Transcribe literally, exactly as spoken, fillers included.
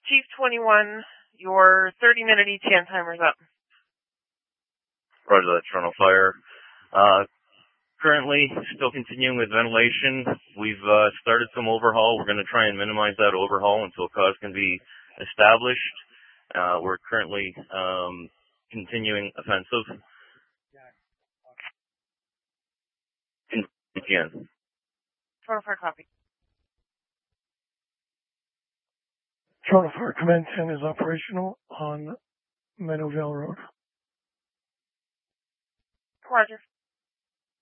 Chief twenty-one, your thirty-minute E T N timer's up. Roger that, Toronto Fire. Uh, currently, still continuing with ventilation. We've uh, started some overhaul. We're going to try and minimize that overhaul until cause can be established. Uh, we're currently um, continuing offensive. Again. Toronto Fire, copy. Toronto Fire Command ten is operational on Meadowvale Road. Roger.